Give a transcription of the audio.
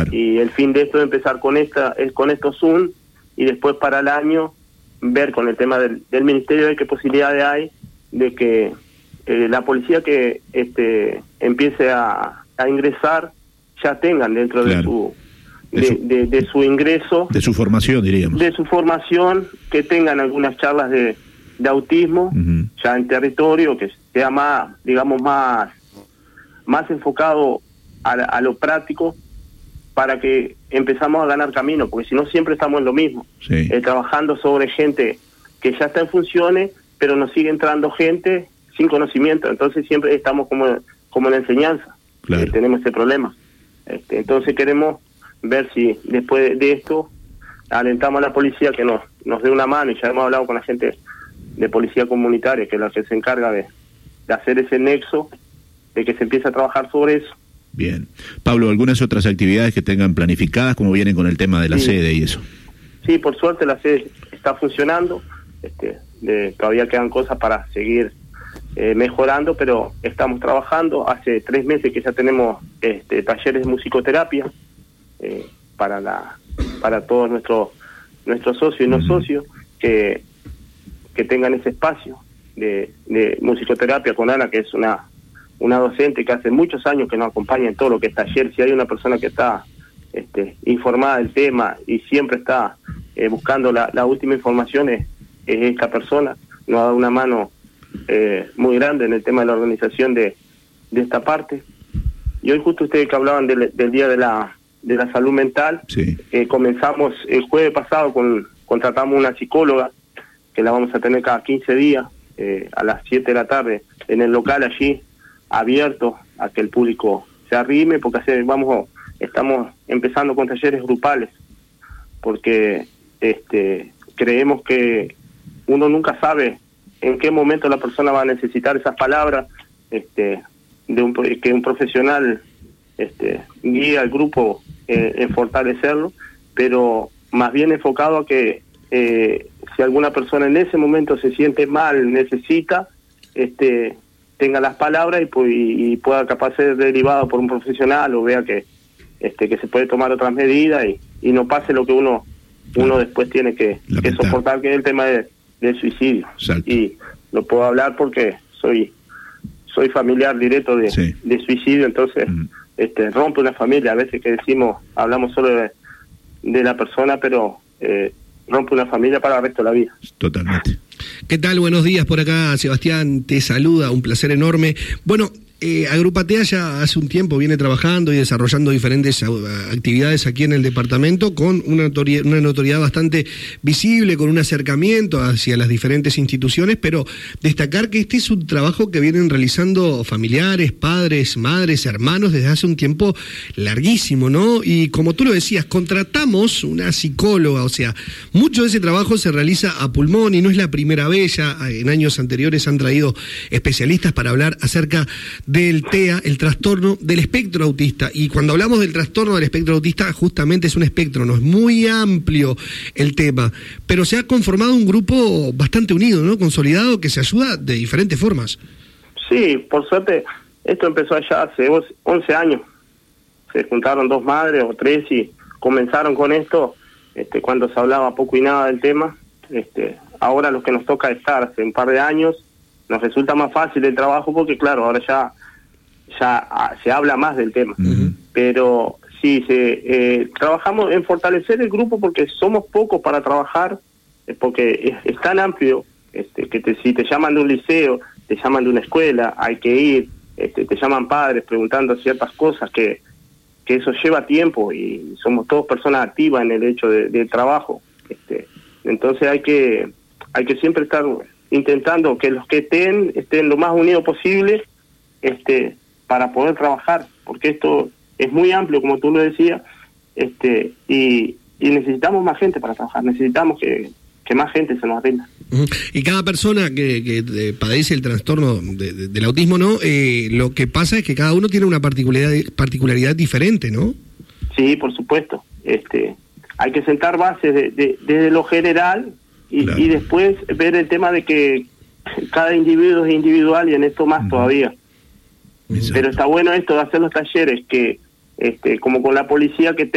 Claro. Y el fin de esto es empezar con estos Zoom, y después para el año ver con el tema del ministerio de qué posibilidades hay de que la policía que empiece a ingresar ya tengan dentro Claro. de su ingreso, de su formación, diríamos. De su formación, que tengan algunas charlas de autismo, ya en territorio, que sea más, digamos, más enfocado a lo práctico, para que empezamos a ganar camino, porque si no siempre estamos en lo mismo, Sí. Trabajando sobre gente que ya está en funciones, pero nos sigue entrando gente sin conocimiento, entonces siempre estamos como en la enseñanza. Claro. Tenemos ese problema. Entonces queremos ver si después de esto alentamos a la policía que nos dé una mano, y ya hemos hablado con la gente de policía comunitaria, que es la que se encarga de hacer ese nexo, de que se empiece a trabajar sobre eso. Bien. Pablo, ¿algunas otras actividades que tengan planificadas, como vienen con el tema de la sede y eso? Sí, por suerte la sede está funcionando, todavía quedan cosas para seguir mejorando, pero estamos trabajando. Hace 3 meses que ya tenemos talleres de musicoterapia para todos nuestros socios y no socios que tengan ese espacio de musicoterapia con Ana, que es una docente que hace muchos años que nos acompaña en todo lo que es taller. Si hay una persona que está informada del tema y siempre está buscando la última información, es esta persona. Nos ha dado una mano muy grande en el tema de la organización de esta parte. Y hoy justo ustedes que hablaban del Día de la Salud Mental, sí. Comenzamos el jueves pasado, contratamos una psicóloga que la vamos a tener cada 15 días a las 7 de la tarde en el local allí, abierto a que el público se arrime, porque estamos empezando con talleres grupales, porque creemos que uno nunca sabe en qué momento la persona va a necesitar esas palabras, que un profesional guía al grupo en fortalecerlo, pero más bien enfocado a que si alguna persona en ese momento se siente mal, necesita, tenga las palabras y pueda capaz ser derivado por un profesional, o vea que se puede tomar otras medidas y no pase lo que uno después tiene que soportar, que es el tema del suicidio. Exacto. Y lo puedo hablar porque soy familiar directo de suicidio, entonces rompe una familia. A veces que hablamos solo de la persona, pero rompe una familia para el resto de la vida. Totalmente. ¿Qué tal? Buenos días, por acá Sebastián te saluda, un placer enorme. Bueno, Agrupatea ya hace un tiempo viene trabajando y desarrollando diferentes actividades aquí en el departamento con una notoriedad bastante visible, con un acercamiento hacia las diferentes instituciones, pero destacar que este es un trabajo que vienen realizando familiares, padres, madres, hermanos desde hace un tiempo larguísimo, ¿no? Y como tú lo decías, contratamos una psicóloga, o sea, mucho de ese trabajo se realiza a pulmón y no es la primera vez, ya en años anteriores han traído especialistas para hablar acerca del TEA, el trastorno del espectro autista. Y cuando hablamos del trastorno del espectro autista, justamente es un espectro, no es muy amplio el tema, pero se ha conformado un grupo bastante unido, ¿no? Consolidado, que se ayuda de diferentes formas. Sí, por suerte, esto empezó allá hace 11 años. Se juntaron 2 madres o 3 y comenzaron con esto cuando se hablaba poco y nada del tema. Ahora lo que nos toca estar hace un par de años, nos resulta más fácil el trabajo porque, claro, ahora ya se habla más del tema. Pero sí, trabajamos en fortalecer el grupo porque somos pocos para trabajar, porque es tan amplio que si te llaman de un liceo, te llaman de una escuela, hay que ir, te llaman padres preguntando ciertas cosas que eso lleva tiempo y somos todos personas activas en el hecho del trabajo. Entonces hay que siempre estar intentando que los que estén lo más unidos posible para poder trabajar, porque esto es muy amplio, como tú lo decías, y necesitamos más gente para trabajar, necesitamos que más gente se nos rinda. Y cada persona que padece el trastorno del autismo, ¿no? Lo que pasa es que cada uno tiene una particularidad diferente, ¿no? Sí, por supuesto. Hay que sentar bases desde lo general Claro. y después ver el tema de que cada individuo es individual y en esto más todavía. Exacto. Pero está bueno esto de hacer los talleres que como con la policía que